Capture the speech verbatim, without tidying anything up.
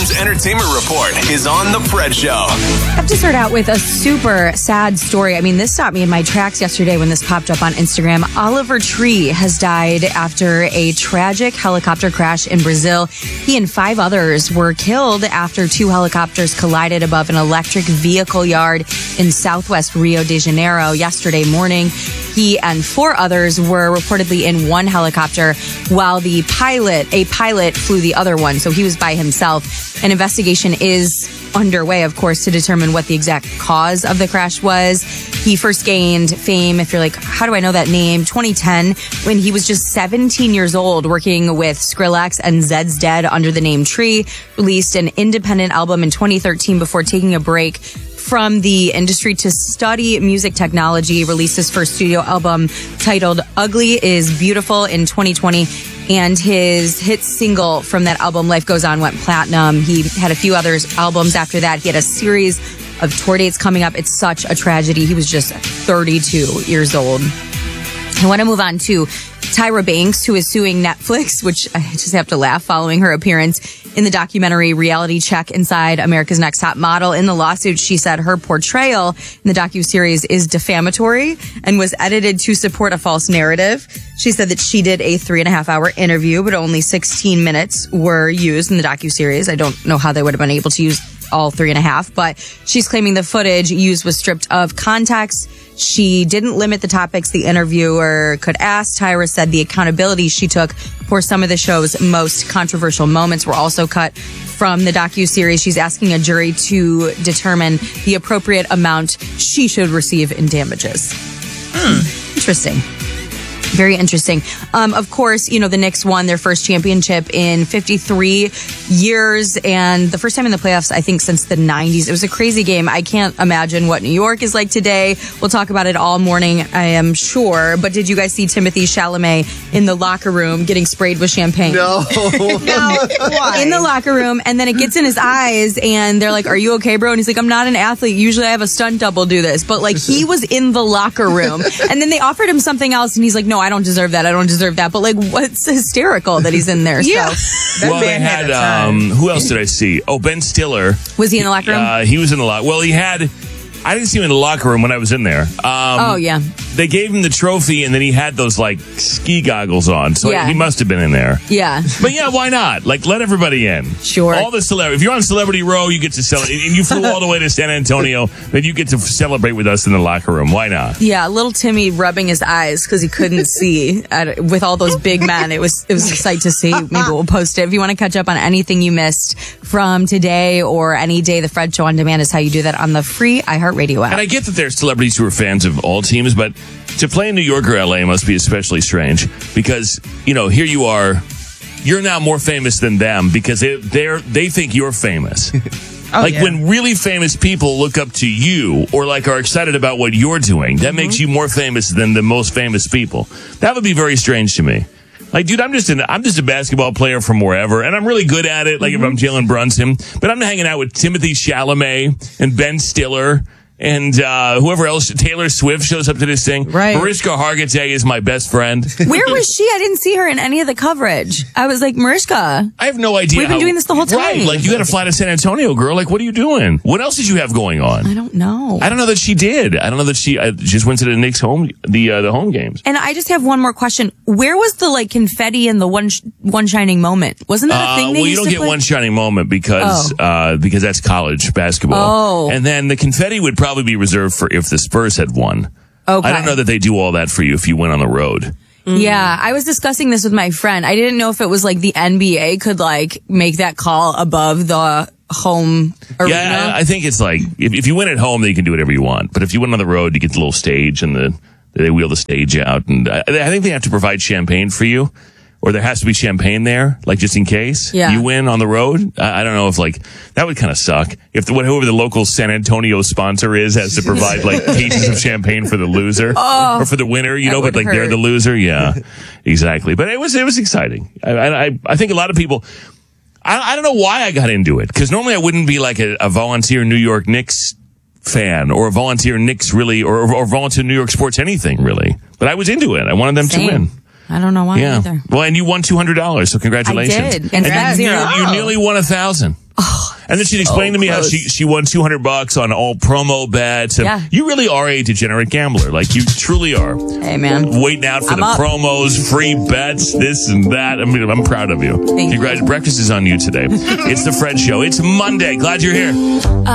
One's entertainment report is on The Fred Show. I have to start out with a super sad story. I mean, this stopped me in my tracks yesterday when this popped up on Instagram. Oliver Tree has died after a tragic helicopter crash in Brazil. He and five others were killed after two helicopters collided above an electric vehicle yard in southwest Rio de Janeiro yesterday morning. He and four others were reportedly in one helicopter while the pilot, a pilot, flew the other one. So he was by himself. An investigation is underway, of course, to determine what the exact cause of the crash was. He first gained fame, if you're like, how do I know that name? twenty ten, when he was just seventeen years old, working with Skrillex and Zed's Dead under the name Tree, released an independent album in twenty thirteen before taking a break from the industry to study music technology, released his first studio album titled Ugly is Beautiful in twenty twenty. And his hit single from that album, Life Goes On, went platinum. He had a few other albums after that. He had a series of tour dates coming up. It's such a tragedy. He was just thirty-two years old. I want to move on to Tyra Banks, who is suing Netflix, which I just have to laugh following her appearance in the documentary Reality Check Inside America's Next Top Model. In the lawsuit, she said her portrayal in the docuseries is defamatory and was edited to support a false narrative. She said that she did a three and a half hour interview, but only sixteen minutes were used in the docuseries. I don't know how they would have been able to use all three and a half, but she's claiming the footage used was stripped of context. She didn't limit the topics the interviewer could ask. Tyra said the accountability she took for some of the show's most controversial moments were also cut from the docuseries. She's asking a jury to determine the appropriate amount she should receive in damages. Hmm. Interesting. Very interesting. Um, of course, you know, the Knicks won their first championship in fifty-three years, and the first time in the playoffs, I think, since the nineties. It was a crazy game. I can't imagine what New York is like today. We'll talk about it all morning, I am sure. But did you guys see Timothée Chalamet in the locker room getting sprayed with champagne? No. No. Why? In the locker room, and then it gets in his eyes, and they're like, "Are you okay, bro?" And he's like, "I'm not an athlete. Usually I have a stunt double do this." But, like, he was in the locker room, and then they offered him something else, and he's like, "No, I don't deserve that. I don't deserve that." But, like, what's hysterical that he's in there? Yeah. So. Well, they had, um, who else did I see? Oh, Ben Stiller. Was he in the locker room? Uh, he was in the locker. Well, he had, I didn't see him in the locker room when I was in there. Um, oh, yeah. They gave him the trophy, and then he had those, like, ski goggles on. So yeah. he must have been in there. Yeah. But, yeah, why not? Like, let everybody in. Sure. All the celebrities. If you're on Celebrity Row, you get to celebrate. And you flew all the way to San Antonio, then you get to celebrate with us in the locker room. Why not? Yeah, little Timmy rubbing his eyes because he couldn't see at, with all those big men. It was it was a sight to see. Maybe we'll post it. If you want to catch up on anything you missed from today or any day, the Fred Show On Demand is how you do that on the free iHeartRadio app. And I get that there's celebrities who are fans of all teams, but to play in New York or L A must be especially strange because, you know, here you are, you're now more famous than them because they they're, they think you're famous. oh, like yeah. When really famous people look up to you or like are excited about what you're doing, that mm-hmm. makes you more famous than the most famous people. That would be very strange to me. Like, dude, I'm just an, I'm just a basketball player from wherever, and I'm really good at it. Like, mm-hmm. if I'm Jalen Brunson, but I'm hanging out with Timothée Chalamet and Ben Stiller. And uh, whoever else, Taylor Swift shows up to this thing. Right. Mariska Hargitay is my best friend. Where was she? I didn't see her in any of the coverage. I was like, Mariska. I have no idea. We've been how, doing this the whole time. Right. Like, you got to fly to San Antonio, girl. Like, what are you doing? What else did you have going on? I don't know. I don't know that she did. I don't know that she I just went to the Knicks home, the uh, the home games. And I just have one more question. Where was the, like, confetti and the one sh- one shining moment? Wasn't that a thing uh, they Well, you used don't to get play? one shining moment because oh. uh, because that's college basketball. Oh. And then the confetti would probably be reserved for if the Spurs had won. Okay. I don't know that they do all that for you if you went on the road. Mm-hmm. Yeah, I was discussing this with my friend. I didn't know if it was like the N B A could like make that call above the home arena. Yeah, I think it's like if, if you win at home, then you can do whatever you want. But if you win on the road, you get the little stage and the they wheel the stage out. And I, I think they have to provide champagne for you. Or there has to be champagne there, like just in case yeah. you win on the road. I, I don't know if like that would kind of suck if the, whoever the local San Antonio sponsor is has to provide like cases of champagne for the loser oh, or for the winner, you know, but like hurt. they're the loser. Yeah, exactly. But it was it was exciting. I I, I think a lot of people. I, I don't know why I got into it because normally I wouldn't be like a, a volunteer New York Knicks fan or a volunteer Knicks really or or volunteer New York sports anything really. But I was into it. I wanted them Same. to win. I don't know why yeah. either. Well, and you won two hundred dollars, so congratulations. I did. And, and you, you, you nearly won a thousand. Oh, And then she explained So to me how close. she, she won two hundred bucks on all promo bets. And Yeah. you really are a degenerate gambler. Like, you truly are. Hey, man. Waiting out for I'm the up. promos, free bets, this and that. I mean, I'm proud of you. Thank you. Congrats. Breakfast is on you today. It's the Fred Show. It's Monday. Glad you're here.